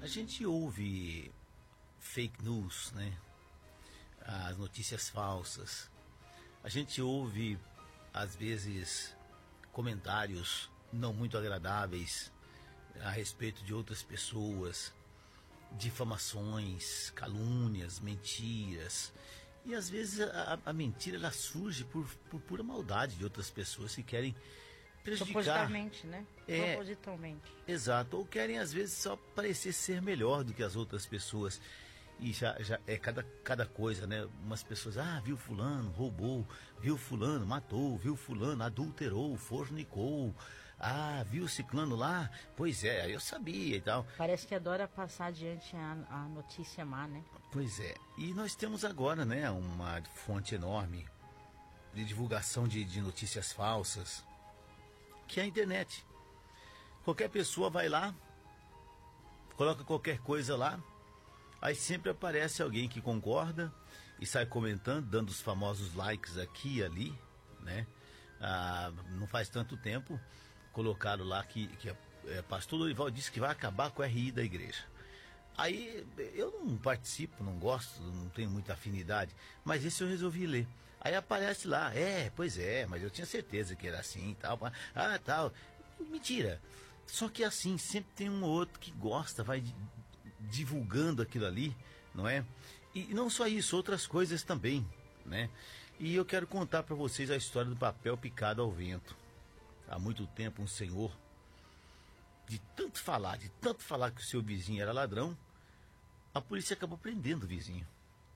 A gente ouve fake news, né? As notícias falsas. A gente ouve, às vezes, comentários não muito agradáveis a respeito de outras pessoas, difamações, calúnias, mentiras. E às vezes a mentira ela surge por pura maldade de outras pessoas que querem prejudicar. Propositalmente, né? Propositalmente. Exato, ou querem às vezes só parecer ser melhor do que as outras pessoas. E já é cada coisa, né? Umas pessoas, viu fulano, roubou, viu fulano, matou, viu fulano, adulterou, fornicou, viu ciclano lá, pois é, eu sabia e tal. Parece que adora passar adiante a notícia má, né? Pois é, e nós temos agora, né, uma fonte enorme de divulgação de notícias falsas, que é a internet. Qualquer pessoa vai lá, coloca qualquer coisa lá, aí sempre aparece alguém que concorda e sai comentando, dando os famosos likes aqui e ali, né? Não faz tanto tempo, colocaram lá que pastor Lorival disse que vai acabar com a RI da igreja. Aí eu não participo, não gosto, não tenho muita afinidade, mas esse eu resolvi ler. Aí aparece lá, pois é, mas eu tinha certeza que era assim e tal. Tal. Mentira. Só que assim, sempre tem um ou outro que gosta, vai divulgando aquilo ali, não é? E não só isso, outras coisas também, né? E eu quero contar para vocês a história do papel picado ao vento. Há muito tempo um senhor, de tanto falar que o seu vizinho era ladrão, a polícia acabou prendendo o vizinho.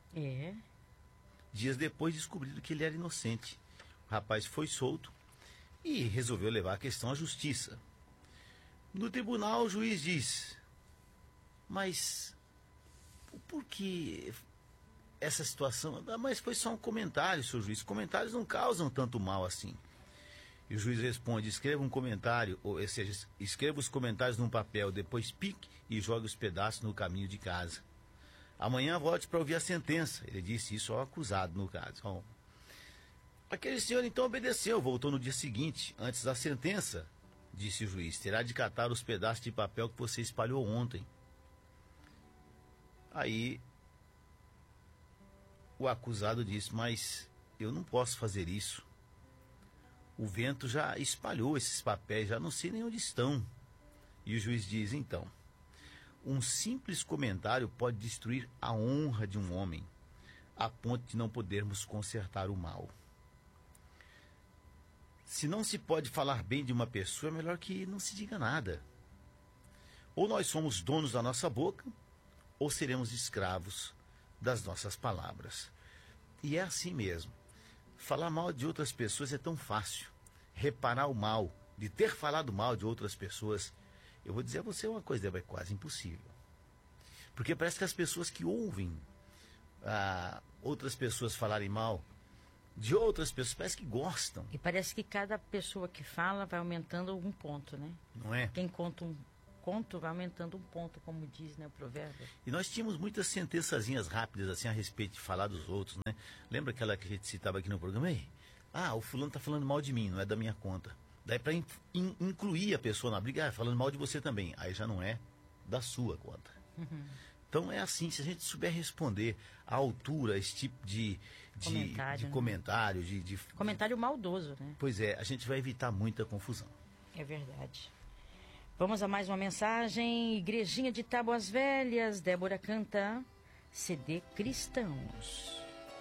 Dias depois descobriram que ele era inocente. O rapaz foi solto e resolveu levar a questão à justiça. No tribunal o juiz diz: mas por que essa situação? Mas foi só um comentário, seu juiz. Comentários não causam tanto mal assim. E o juiz responde: escreva um comentário, ou seja, escreva os comentários num papel, depois pique e jogue os pedaços no caminho de casa. Amanhã volte para ouvir a sentença. Ele disse isso ao acusado, no caso. Aquele senhor então obedeceu, voltou no dia seguinte. Antes da sentença, disse o juiz, terá de catar os pedaços de papel que você espalhou ontem. Aí o acusado disse: mas eu não posso fazer isso. O vento já espalhou esses papéis, já não sei nem onde estão. E o juiz diz: então, um simples comentário pode destruir a honra de um homem, a ponto de não podermos consertar o mal. Se não se pode falar bem de uma pessoa, é melhor que não se diga nada. Ou nós somos donos da nossa boca, ou seremos escravos das nossas palavras. E é assim mesmo. Falar mal de outras pessoas é tão fácil. Reparar o mal, de ter falado mal de outras pessoas, eu vou dizer a você uma coisa, é quase impossível. Porque parece que as pessoas que ouvem outras pessoas falarem mal de outras pessoas, parece que gostam. E parece que cada pessoa que fala vai aumentando algum ponto, né? Não é? Quem conta um conto vai aumentando um ponto, como diz, né, o provérbio. E nós tínhamos muitas sentençazinhas rápidas assim a respeito de falar dos outros, né? Lembra aquela que a gente citava aqui no programa? O fulano tá falando mal de mim, não é da minha conta. Daí para incluir a pessoa na briga, falando mal de você também, aí já não é da sua conta. Uhum. Então é assim, se a gente souber responder à altura esse tipo de comentário, comentário maldoso, né? Pois é, a gente vai evitar muita confusão. É verdade. Vamos a mais uma mensagem. Igrejinha de Tábuas Velhas, Débora canta CD Cristãos.